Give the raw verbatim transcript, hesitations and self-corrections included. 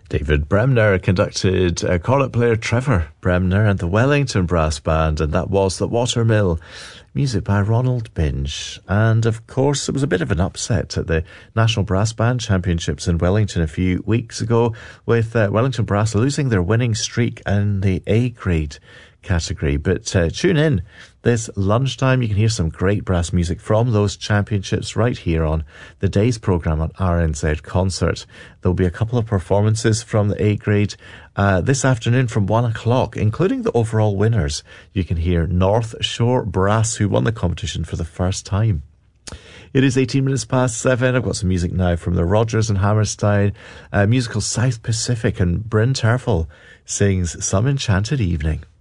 David Bremner conducted uh, cornet player Trevor Bremner and the Wellington Brass Band, and that was The Watermill, music by Ronald Binge. And of course, it was a bit of an upset at the National Brass Band Championships in Wellington a few weeks ago, with uh, Wellington Brass losing their winning streak in the A grade category. But uh, tune in this lunchtime. You can hear some great brass music from those championships right here on the day's programme on R N Z Concert. There'll be a couple of performances from the A grade uh, this afternoon from one o'clock, including the overall winners. You can hear North Shore Brass, who won the competition for the first time. It is eighteen minutes past seven. I've got some music now from the Rodgers and Hammerstein uh, musical South Pacific, and Bryn Terfel sings Some Enchanted Evening.